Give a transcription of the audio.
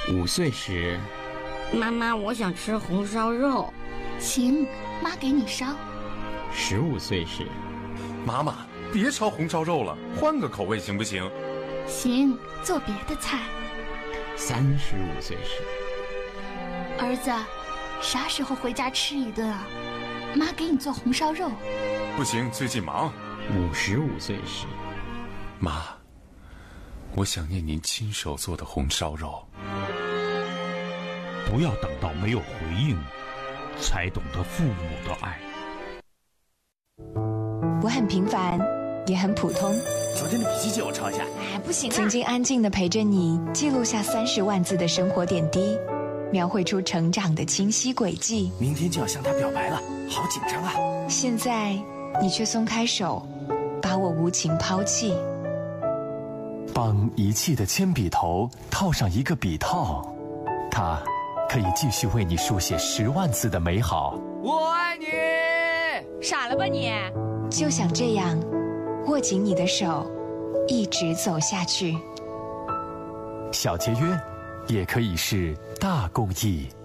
5岁时， 妈妈，我想吃红烧肉。 行，妈给你烧。 15岁时， 妈妈，别烧红烧肉了，换个口味行不行？ 行，做别的菜。 35岁时， 儿子，啥时候回家吃一顿啊？妈给你做红烧肉。 不行，最近忙。 55岁时， 妈，我想念您亲手做的红烧肉。 不要等到没有回应，才懂得父母的爱。 我很平凡，也很普通。 昨天的笔记借我抄一下。 哎，不行啊！静静安静地陪着你，记录下30万字的生活点滴，描绘出成长的清晰轨迹。 明天就要向他表白了，好紧张啊！ 现在你却松开手，把我无情抛弃。 帮遗弃的铅笔头套上一个笔套，它可以继续为你书写10万字的美好。 我爱你！ 傻了吧你？就想这样握紧你的手，一直走下去。 小节约也可以是大公益。